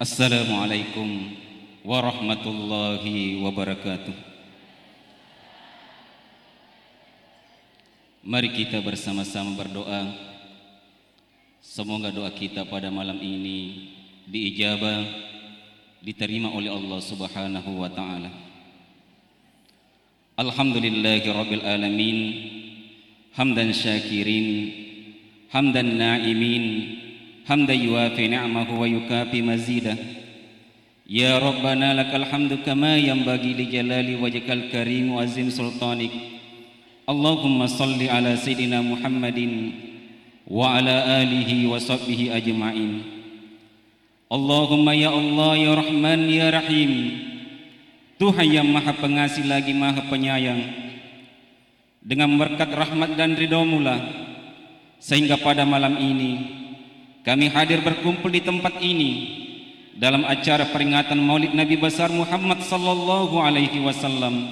Assalamualaikum warahmatullahi wabarakatuh. Mari kita bersama-sama berdoa. Semoga doa kita pada malam ini diijabah, diterima oleh Allah Subhanahu wa taala. Alhamdulillahi rabbil alamin, hamdan syakirin, hamdan na'imin, hamdan yuafi ni'amahu wa yukafi mazidah. Ya Rabbana lakal hamdu kama yanbaghi li jalali wajhikal karim wa azim sultanik. Allahumma salli ala sayyidina Muhammadin wa ala alihi wa sahbihi ajma'in. Allahumma ya Allah ya Rahman ya Rahim, Tuhan yang maha pengasih lagi maha penyayang, dengan berkat rahmat dan ridha-Mu lah sehingga pada malam ini kami hadir berkumpul di tempat ini dalam acara peringatan Maulid Nabi besar Muhammad sallallahu alaihi wasallam.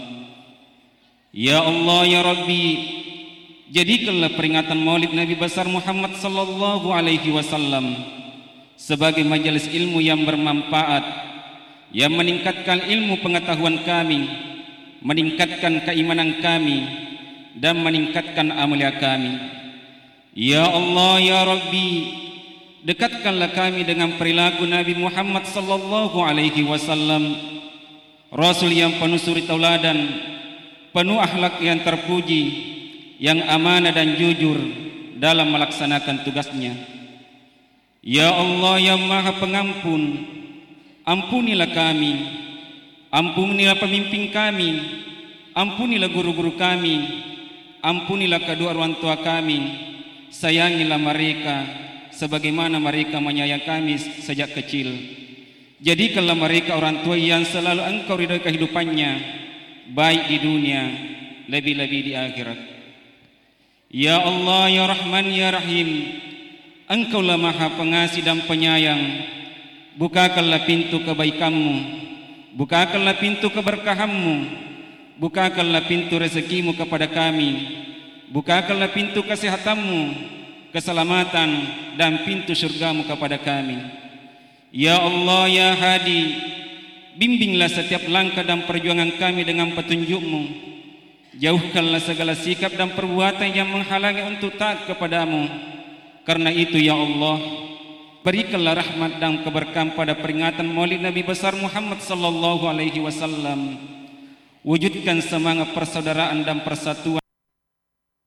Ya Allah ya Rabbi, jadikanlah peringatan Maulid Nabi besar Muhammad sallallahu alaihi wasallam sebagai majelis ilmu yang bermanfaat, yang meningkatkan ilmu pengetahuan kami, meningkatkan keimanan kami, dan meningkatkan amalia kami. Ya Allah ya Rabbi, dekatkanlah kami dengan perilaku Nabi Muhammad sallallahu alaihi wasallam, Rasul yang penuh suri tauladan, penuh akhlak yang terpuji, yang amanah dan jujur dalam melaksanakan tugasnya. Ya Allah yang Maha Pengampun, ampunilah kami, ampunilah pemimpin kami, ampunilah guru-guru kami, ampunilah kedua orang tua kami, sayangilah mereka sebagaimana mereka menyayangi kami sejak kecil. Jadikanlah mereka orang tua yang selalu Engkau ridhai kehidupannya, baik di dunia, lebih-lebih di akhirat. Ya Allah ya Rahman ya Rahim, Engkaulah maha pengasih dan penyayang. Bukakanlah pintu kebaikan-Mu, bukakanlah pintu keberkahan-Mu, bukakanlah pintu rezekimu kepada kami, bukakanlah pintu kesehatan-Mu, keselamatan dan pintu surga-Mu kepada kami. Ya Allah ya Hadi, bimbinglah setiap langkah dan perjuangan kami dengan petunjuk-Mu. Jauhkanlah segala sikap dan perbuatan yang menghalangi untuk taat kepada-Mu. Karena itu ya Allah, berikanlah rahmat dan keberkahan pada peringatan Maulid Nabi besar Muhammad sallallahu alaihi wasallam. Wujudkan semangat persaudaraan dan persatuan